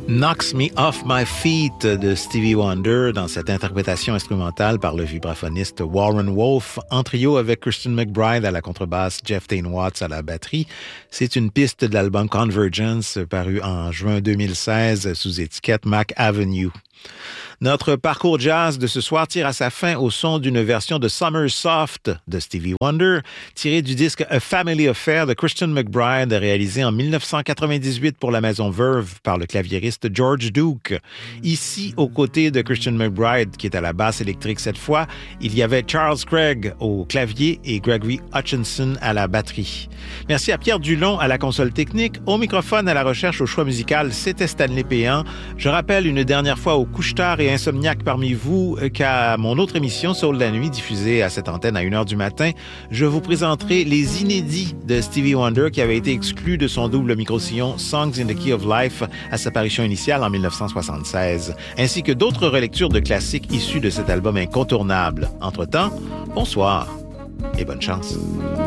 Knocks Me Off My Feet de Stevie Wonder dans cette interprétation instrumentale par le vibraphoniste Warren Wolf en trio avec Christian McBride à la contrebasse, Jeff Tain Watts à la batterie. C'est une piste de l'album Convergence paru en juin 2016 sous étiquette Mac Avenue. Notre parcours jazz de ce soir tire à sa fin au son d'une version de Summer Soft de Stevie Wonder, tirée du disque A Family Affair de Christian McBride, réalisé en 1998 pour la maison Verve par le claviériste George Duke. Ici, aux côtés de Christian McBride, qui est à la basse électrique cette fois, il y avait Charles Craig au clavier et Gregory Hutchinson à la batterie. Merci à Pierre Dulon à la console technique. Au microphone, à la recherche, au choix musical, c'était Stanley Péan. Je rappelle une dernière fois aux couche-tard et insomniaques parmi vous qu'à mon autre émission Soul de la nuit, diffusée à cette antenne à 1h du matin, je vous présenterai les inédits de Stevie Wonder qui avait été exclu de son double micro-sillon Songs in the Key of Life à sa parution initiale en 1976, ainsi que d'autres relectures de classiques issus de cet album incontournable. Entre-temps, bonsoir et bonne chance.